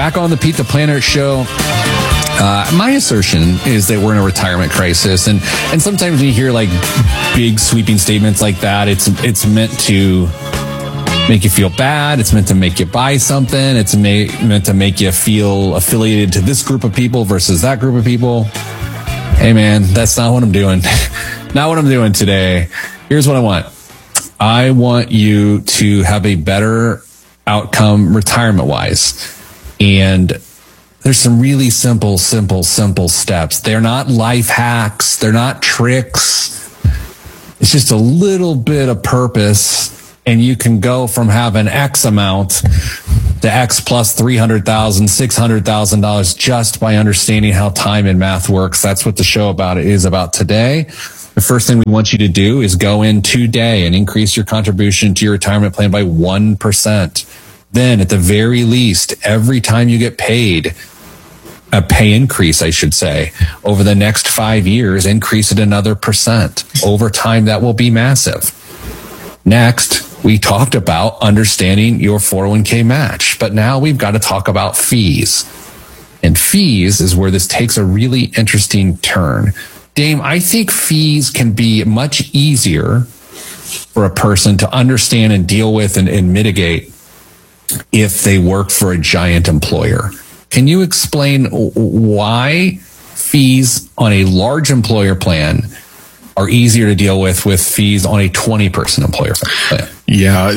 back on the Pete the Planner show. My assertion is that we're in a retirement crisis, and sometimes when you hear like big sweeping statements like that, it's meant to make you feel bad. It's meant to make you buy something. It's meant to make you feel affiliated to this group of people versus that group of people. Hey man, that's not what I'm doing. Not what I'm doing today. Here's what I want. I want you to have a better outcome retirement wise. And there's some really simple steps. They're not life hacks. They're not tricks. It's just a little bit of purpose. And you can go from having X amount to X plus $300,000, $600,000 just by understanding how time and math works. That's what the show is about today. The first thing we want you to do is go in today and increase your contribution to your retirement plan by 1%. Then at the very least, every time you get paid, a pay increase, I should say, over the next 5 years, increase it another percent. Over time, that will be massive. Next, we talked about understanding your 401k match, but now we've got to talk about fees. And fees is where this takes a really interesting turn. Dame, I think fees can be much easier for a person to understand and deal with and mitigate if they work for a giant employer. Can you explain why fees on a large employer plan are easier to deal with fees on a 20-person employer plan? Yeah.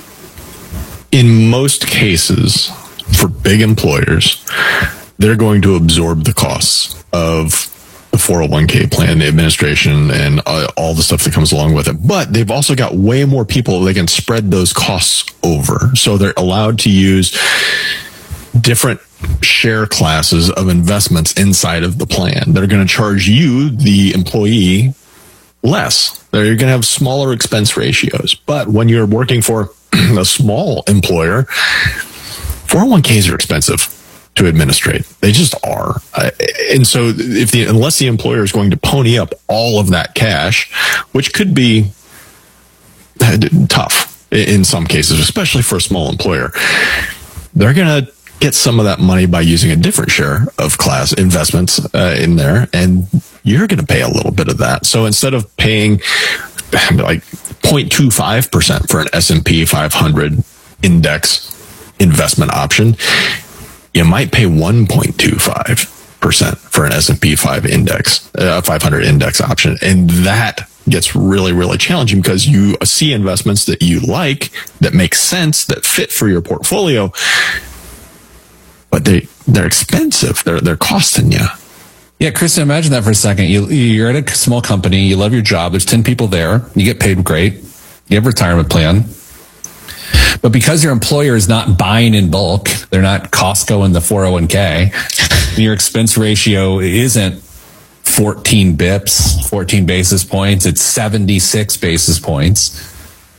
In most cases, for big employers, they're going to absorb the costs of the 401k plan, the administration, and all the stuff that comes along with it. But they've also got way more people they can spread those costs over. So they're allowed to use different share classes of investments inside of the plan. They're going to charge you, the employee, less. They're going to have smaller expense ratios. But when you're working for a small employer, 401ks are expensive to administrate. They just are. And so unless the employer is going to pony up all of that cash, which could be tough in some cases, especially for a small employer, they're going to get some of that money by using a different share of class investments in there, and you're going to pay a little bit of that. So instead of paying like 0.25% for an S&P 500 index investment option, you might pay 1.25% for an S&P 500 index option. And that gets really, really challenging because you see investments that you like, that make sense, that fit for your portfolio, but they're expensive. They're costing you. Yeah, Kristen, imagine that for a second. You're at a small company. You love your job. There's 10 people there. You get paid great. You have a retirement plan. But because your employer is not buying in bulk, they're not Costco in the 401k, your expense ratio isn't 14 basis points. It's 76 basis points.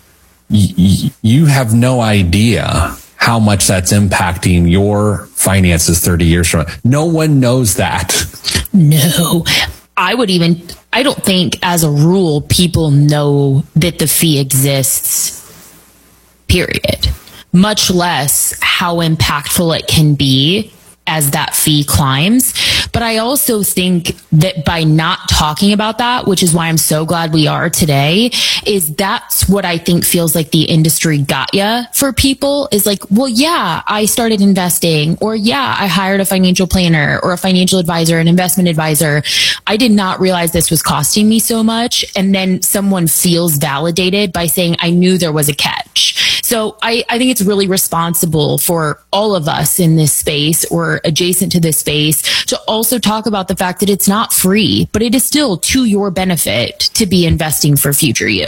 You have no idea how much that's impacting your finances 30 years from now. No one knows that. No, I don't think as a rule, people know that the fee exists, period. Much less how impactful it can be as that fee climbs. But I also think that by not talking about that, which is why I'm so glad we are today, is that's what I think feels like the industry got ya for people is like, well, yeah, I started investing, or yeah, I hired a financial planner or a financial advisor, an investment advisor. I did not realize this was costing me so much. And then someone feels validated by saying, I knew there was a catch. So I think it's really responsible for all of us in this space or adjacent to this space to also talk about the fact that it's not free, but it is still to your benefit to be investing for future you.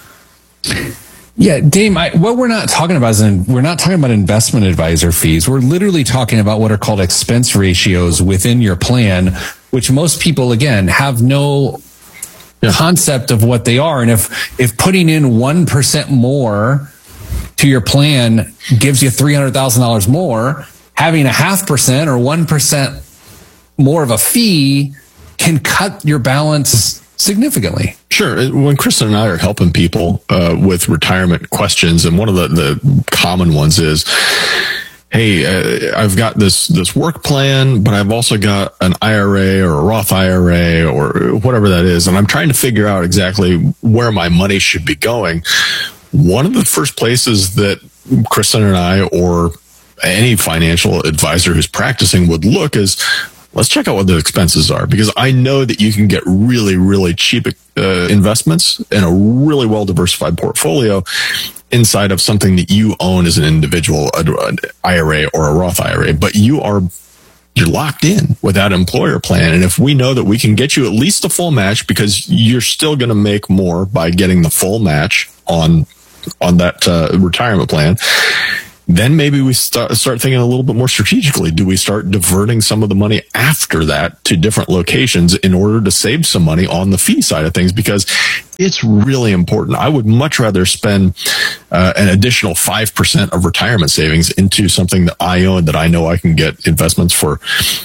Yeah, Dame, what we're not talking about is we're not talking about investment advisor fees. We're literally talking about what are called expense ratios within your plan, which most people, again, have no concept of what they are. And if putting in 1% more to your plan gives you $300,000 more, having 0.5% or 1% more of a fee can cut your balance significantly. Sure. When Kristen and I are helping people with retirement questions, and one of the common ones is, hey, I've got this work plan, but I've also got an IRA or a Roth IRA or whatever that is, and I'm trying to figure out exactly where my money should be going. One of the first places that Kristen and I, or any financial advisor who's practicing, would look is, let's check out what the expenses are, because I know that you can get really, really cheap investments in a really well-diversified portfolio inside of something that you own as an individual, an IRA or a Roth IRA, but you're locked in with that employer plan. And if we know that we can get you at least a full match, because you're still going to make more by getting the full match on that retirement plan, then maybe we start thinking a little bit more strategically. Do we start diverting some of the money after that to different locations in order to save some money on the fee side of things? Because it's really important. I would much rather spend an additional 5% of retirement savings into something that I own, that I know I can get investments for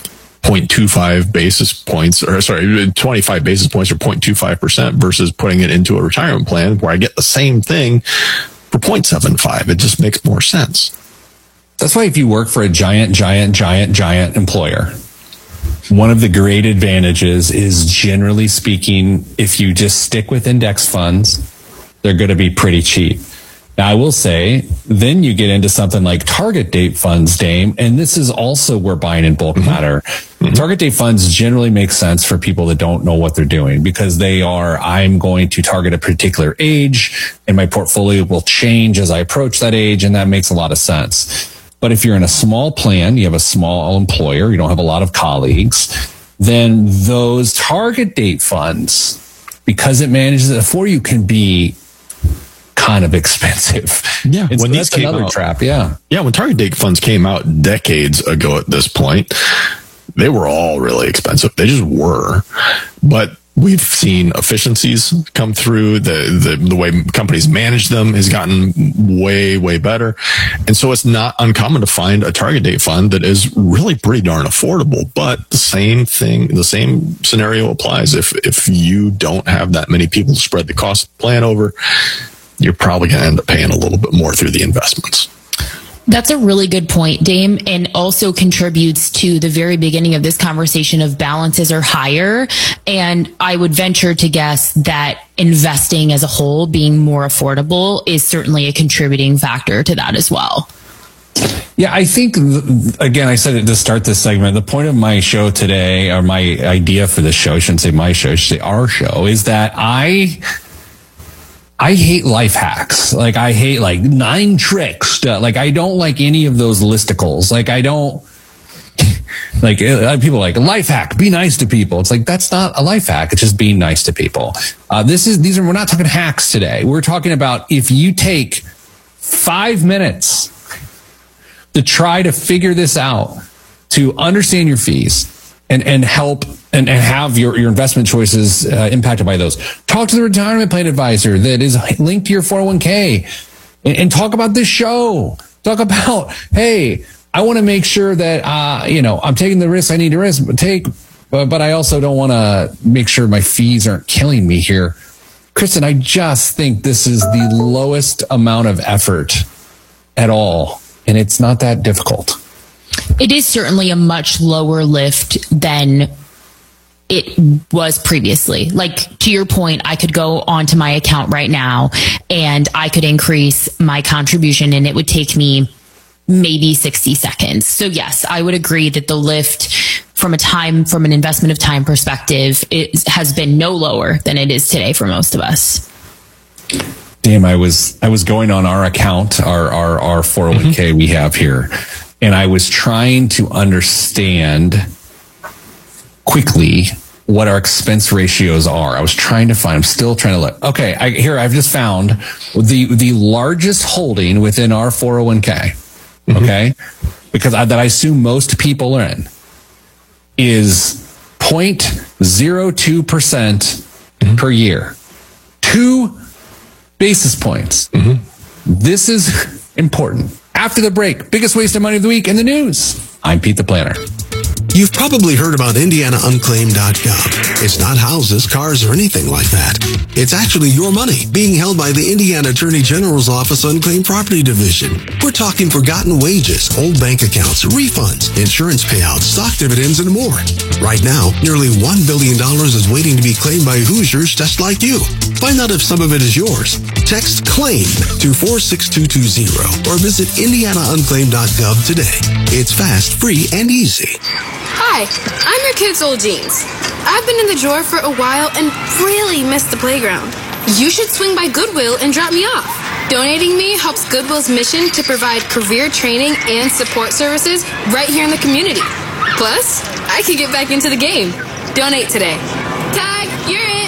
0.25 basis points, or 25 basis points or 0.25%, versus putting it into a retirement plan where I get the same thing for 0.75. It just makes more sense. That's why if you work for a giant employer, one of the great advantages is, generally speaking, if you just stick with index funds, they're going to be pretty cheap. Now, I will say, then you get into something like target date funds, Dame, and this is also where buying in bulk matter. Target date funds generally make sense for people that don't know what they're doing, because I'm going to target a particular age, and my portfolio will change as I approach that age, and that makes a lot of sense. But if you're in a small plan, you have a small employer, you don't have a lot of colleagues, then those target date funds, because it manages it for you, can be kind of expensive. Yeah. And when so that's another trap. Yeah. Yeah. When target date funds came out decades ago at this point, they were all really expensive. They just were. But we've seen efficiencies come through. The way companies manage them has gotten way, way better. And so it's not uncommon to find a target date fund that is really pretty darn affordable. But the same scenario applies. If you don't have that many people to spread the cost of the plan over, you're probably going to end up paying a little bit more through the investments. That's a really good point, Dame, and also contributes to the very beginning of this conversation of balances are higher. And I would venture to guess that investing as a whole being more affordable is certainly a contributing factor to that as well. Yeah, I think, again, I said it to start this segment. The point of my show today, or my idea for this show, I shouldn't say my show, I should say our show, is that I hate life hacks. Like, I hate 9 tricks. Like, I don't like any of those listicles. Like, I don't like people like life hack, be nice to people. It's like, that's not a life hack. It's just being nice to people. We're not talking hacks today. We're talking about, if you take 5 minutes to try to figure this out, to understand your fees and help and have your investment choices impacted by those. Talk to the retirement plan advisor that is linked to your 401k and talk about this show. Talk about, hey, I want to make sure that, I'm taking the risks I need to take, but I also don't want to make sure my fees aren't killing me here. Kristen, I just think this is the lowest amount of effort at all, and it's not that difficult. It is certainly a much lower lift than it was previously. Like, to your point, I could go onto my account right now and I could increase my contribution, and it would take me maybe 60 seconds. So yes, I would agree that the lift from an investment of time perspective, has been no lower than it is today for most of us. Damn, I was going on our account, our 401k we have here, and I was trying to understand quickly what our expense ratios are. I'm still trying to look. Okay, I've just found the largest holding within our 401k. Okay, because that I assume most people are in, is 0.02% per year. 2 basis points. This is important. After the break, biggest waste of money of the week in the news. I'm Pete the Planner. You've probably heard about IndianaUnclaimed.gov. It's not houses, cars, or anything like that. It's actually your money being held by the Indiana Attorney General's Office Unclaimed Property Division. We're talking forgotten wages, old bank accounts, refunds, insurance payouts, stock dividends, and more. Right now, nearly $1 billion is waiting to be claimed by Hoosiers just like you. Find out if some of it is yours. Text CLAIM to 46220 or visit IndianaUnclaimed.gov today. It's fast, free, and easy. Hi, I'm your kid's old jeans. I've been in the drawer for a while and really missed the playground. You should swing by Goodwill and drop me off. Donating me helps Goodwill's mission to provide career training and support services right here in the community. Plus, I can get back into the game. Donate today. Tag, you're it.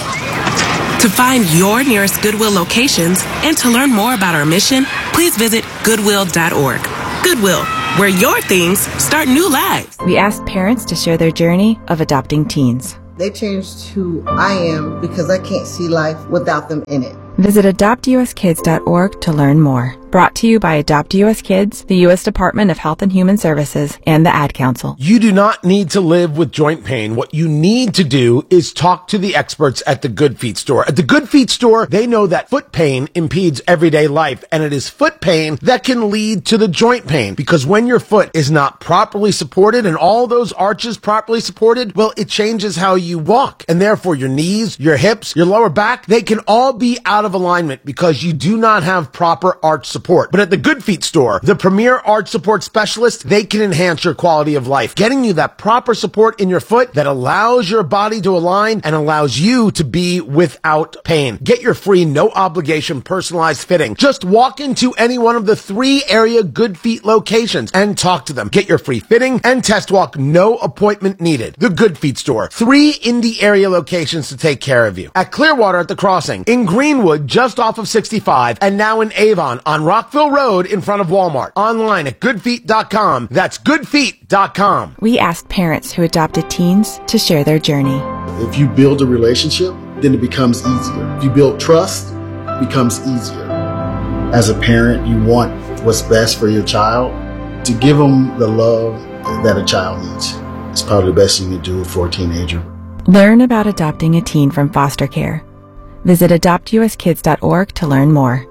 To find your nearest Goodwill locations and to learn more about our mission, please visit goodwill.org. Goodwill, where your things start new lives. We asked parents to share their journey of adopting teens. They changed who I am because I can't see life without them in it. Visit adoptuskids.org to learn more. Brought to you by Adopt US Kids, the U.S. Department of Health and Human Services, and the Ad Council. You do not need to live with joint pain. What you need to do is talk to the experts at the Good Feet store. At the Good Feet store, they know that foot pain impedes everyday life, and it is foot pain that can lead to the joint pain. Because when your foot is not properly supported and all those arches properly supported, well, it changes how you walk. And therefore, your knees, your hips, your lower back, they can all be out of alignment because you do not have proper arch support. But at the Good Feet store, the premier arch support specialists, they can enhance your quality of life, getting you that proper support in your foot that allows your body to align and allows you to be without pain. Get your free, no obligation, personalized fitting. Just walk into any one of the 3 area Good Feet locations and talk to them. Get your free fitting and test walk, no appointment needed. The Good Feet store, 3 Indy area locations to take care of you. At Clearwater at the Crossing, in Greenwood, just off of 65, and now in Avon on Rockville Road in front of Walmart. Online at goodfeet.com. That's goodfeet.com. We asked parents who adopted teens to share their journey. If you build a relationship, then it becomes easier. If you build trust, it becomes easier. As a parent, you want what's best for your child. To give them the love that a child needs, it's probably the best you can do for a teenager. Learn about adopting a teen from foster care. Visit adoptuskids.org to learn more.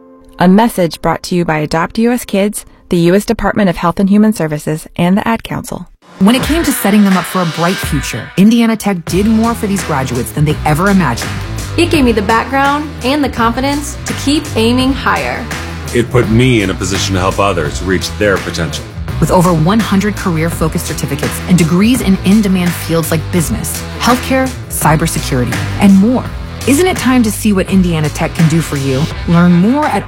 A message brought to you by Adopt US Kids, the U.S. Department of Health and Human Services, and the Ad Council. When it came to setting them up for a bright future, Indiana Tech did more for these graduates than they ever imagined. It gave me the background and the confidence to keep aiming higher. It put me in a position to help others reach their potential. With over 100 career-focused certificates and degrees in in-demand fields like business, healthcare, cybersecurity, and more. Isn't it time to see what Indiana Tech can do for you? Learn more at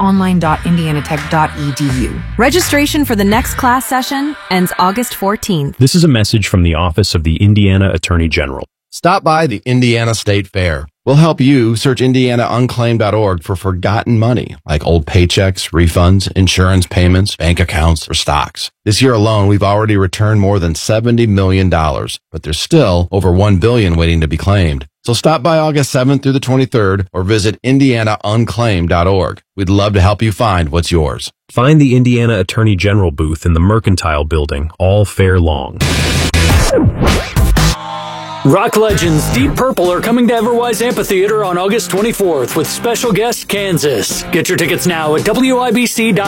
online.indianatech.edu. Registration for the next class session ends August 14th. This is a message from the Office of the Indiana Attorney General. Stop by the Indiana State Fair. We'll help you search IndianaUnclaimed.org for forgotten money, like old paychecks, refunds, insurance payments, bank accounts, or stocks. This year alone, we've already returned more than $70 million, but there's still over $1 billion waiting to be claimed. So stop by August 7th through the 23rd or visit IndianaUnclaimed.org. We'd love to help you find what's yours. Find the Indiana Attorney General booth in the Mercantile Building all fair long. Rock legends Deep Purple are coming to Everwise Amphitheater on August 24th with special guest Kansas. Get your tickets now at WIBC.com.